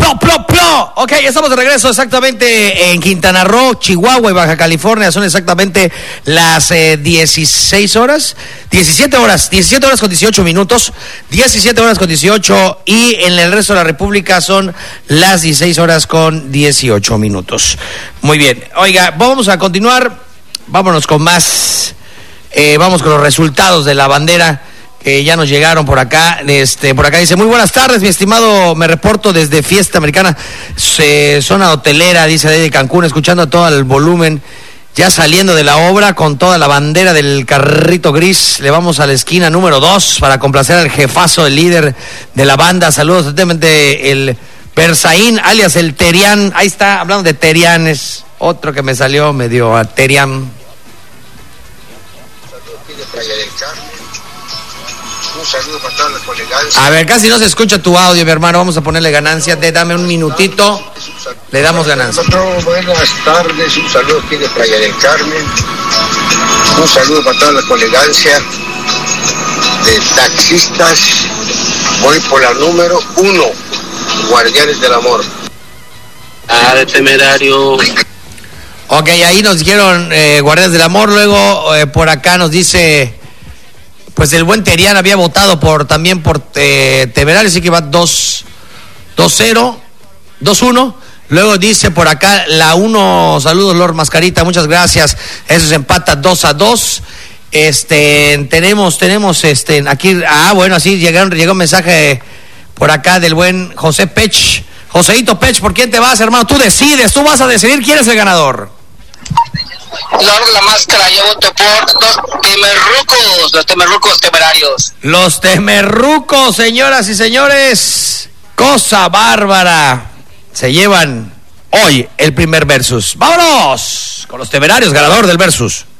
Plo. Ok, estamos de regreso exactamente en Quintana Roo, Chihuahua y Baja California. Son exactamente las 17 horas con 18 minutos. 17 horas con 18 y en el resto de la República son las 16 horas con 18 minutos. Muy bien. Oiga, vamos a continuar. Vámonos con más. Vamos con los resultados de la bandera que ya nos llegaron por acá. Por acá dice: muy buenas tardes, mi estimado, me reporto desde Fiesta Americana, zona hotelera, dice de Cancún, escuchando a todo el volumen, ya saliendo de la obra con toda la bandera del carrito gris. Le vamos a la esquina número 2 para complacer al jefazo, el líder de la banda. Saludos atentamente, el Berzaín, alias el Terián. Ahí está, hablando de Terián, es otro que me salió medio a Terián. Un saludo para todas las colegancias. A ver, casi no se escucha tu audio, mi hermano. Vamos a ponerle ganancia. Dame un minutito. Le damos ganancia. Buenas tardes. Un saludo aquí de Playa del Carmen. Un saludo para toda la colegancia de taxistas. Voy por la número 1, Guardianes del Amor. De Temerario. Ok, ahí nos dijeron Guardianes del Amor. Luego por acá nos dice, pues el buen Terián había votado también por Temerario, así que va 2-0, 2-1. Luego dice por acá la 1, saludos Lord Mascarita, muchas gracias. Eso se empata 2-2. Tenemos aquí, bueno, así llegó un mensaje por acá del buen José Pech. Joseito Pech, ¿por quién te vas, hermano? Tú decides, tú vas a decidir quién es el ganador. Lord La Máscara, yo voto por los Temerrucos Temerarios. Los Temerrucos, señoras y señores, cosa bárbara. Se llevan hoy el primer versus. ¡Vámonos! Con los Temerarios, ganador del versus.